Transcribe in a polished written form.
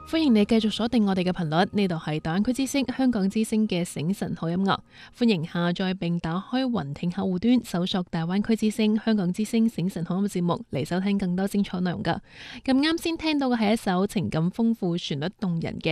歡迎你繼續鎖定我哋嘅頻率，呢度係大灣區之聲香港之聲嘅醒晨好音樂。歡迎下載並打開雲聽客戶端，搜索大灣區之聲香港之聲醒晨好音樂節目嚟收聽更多精彩內容噶。咁啱先聽到嘅係一首情感豐富、旋律動人嘅